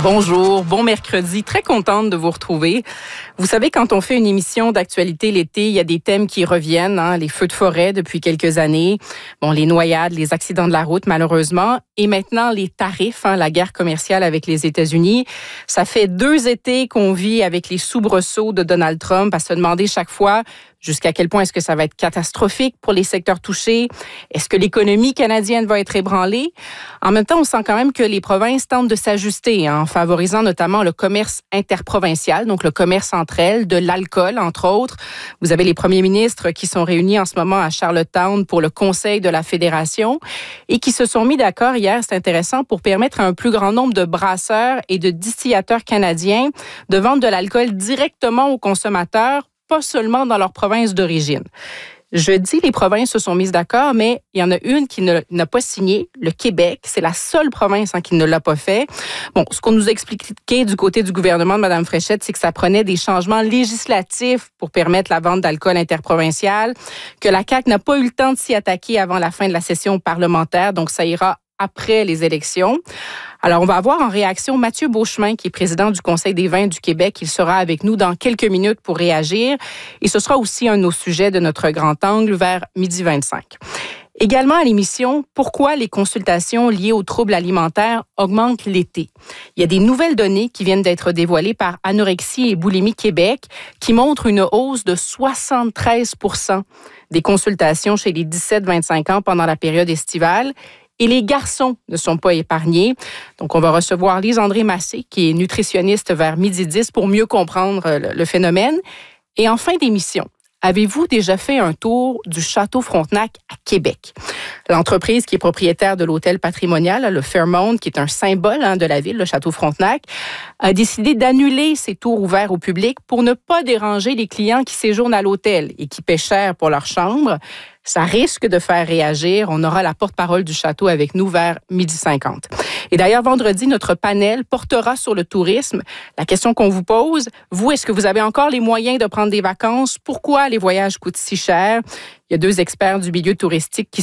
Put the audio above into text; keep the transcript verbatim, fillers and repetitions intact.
Bonjour, bon mercredi, très contente de vous retrouver. Vous savez, quand on fait une émission d'actualité l'été, il y a des thèmes qui reviennent, hein, les feux de forêt depuis quelques années, bon, les noyades, les accidents de la route malheureusement, et maintenant les tarifs, hein, la guerre commerciale avec les États-Unis. Ça fait deux étés qu'on vit avec les soubresauts de Donald Trump à se demander chaque fois jusqu'à quel point est-ce que ça va être catastrophique pour les secteurs touchés? Est-ce que l'économie canadienne va être ébranlée? En même temps, on sent quand même que les provinces tentent de s'ajuster, hein, en favorisant notamment le commerce interprovincial, donc le commerce entre elles, de l'alcool, entre autres. Vous avez les premiers ministres qui sont réunis en ce moment à Charlottetown pour le Conseil de la Fédération et qui se sont mis d'accord hier, c'est intéressant, pour permettre à un plus grand nombre de brasseurs et de distillateurs canadiens de vendre de l'alcool directement aux consommateurs, pas seulement dans leur province d'origine. Je dis les provinces se sont mises d'accord, mais il y en a une qui ne, n'a pas signé, le Québec. C'est la seule province hein, qui ne l'a pas fait. Bon, ce qu'on nous a expliqué du côté du gouvernement de Mme Fréchette, c'est que ça prenait des changements législatifs pour permettre la vente d'alcool interprovincial, que la C A Q n'a pas eu le temps de s'y attaquer avant la fin de la session parlementaire, donc ça ira après les élections. Alors, on va avoir en réaction Mathieu Beauchemin, qui est président du Conseil des vins du Québec. Il sera avec nous dans quelques minutes pour réagir. Et ce sera aussi un de nos sujets de notre grand angle vers midi vingt-cinq. Également à l'émission, pourquoi les consultations liées aux troubles alimentaires augmentent l'été? Il y a des nouvelles données qui viennent d'être dévoilées par Anorexie et Boulimie Québec qui montrent une hausse de soixante-treize pour cent des consultations chez les dix-sept vingt-cinq ans pendant la période estivale. Et les garçons ne sont pas épargnés. Donc, on va recevoir Lise-André Massé, qui est nutritionniste vers midi dix pour mieux comprendre le, le phénomène. Et en fin d'émission, avez-vous déjà fait un tour du Château Frontenac à Québec? L'entreprise qui est propriétaire de l'hôtel patrimonial, le Fairmont, qui est un symbole hein, de la ville, le Château Frontenac, a décidé d'annuler ses tours ouverts au public pour ne pas déranger les clients qui séjournent à l'hôtel et qui paient cher pour leur chambre. Ça risque de faire réagir. On aura la porte-parole du château avec nous vers midi cinquante. Et d'ailleurs, vendredi, notre panel portera sur le tourisme. La question qu'on vous pose, vous, est-ce que vous avez encore les moyens de prendre des vacances? Pourquoi les voyages coûtent si cher? Il y a deux experts du milieu touristique qui